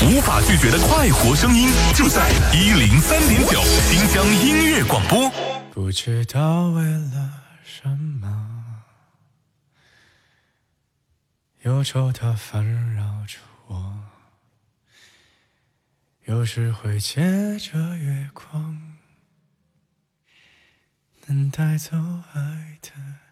无法拒绝的快活声音，就在103.9新疆音乐广播。 不知道为了什么，忧愁它烦扰着我，有时会借着月光，能带走爱的